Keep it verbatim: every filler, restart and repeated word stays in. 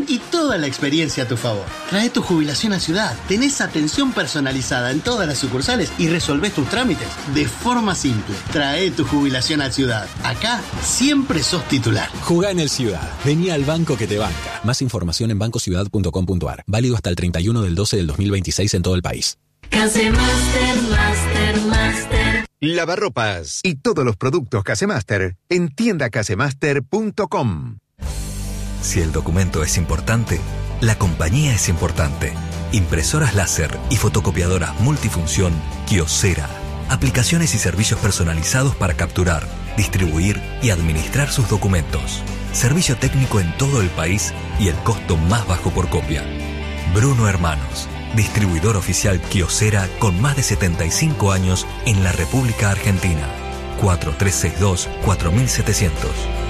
y toda la experiencia a tu favor. Trae tu jubilación a Ciudad. Tenés atención personalizada en todas las sucursales y resolvés tus trámites de forma simple. Trae tu jubilación a Ciudad. Acá siempre sos titular. Jugá en el Ciudad. Vení al banco que te banca. Más información en banco ciudad punto com punto a r. Válido hasta el treinta y uno del doce del dos mil veintiséis en todo el país. Casemaster, Master, Master. Lavarropas y todos los productos Casemaster en tienda casemaster punto com. Si el documento es importante, la compañía es importante. Impresoras láser y fotocopiadoras multifunción Kyocera. Aplicaciones y servicios personalizados para capturar, distribuir y administrar sus documentos. Servicio técnico en todo el país y el costo más bajo por copia. Bruno Hermanos, distribuidor oficial Kyocera con más de setenta y cinco años en la República Argentina. cuatro tres seis dos, cuatro siete cero cero.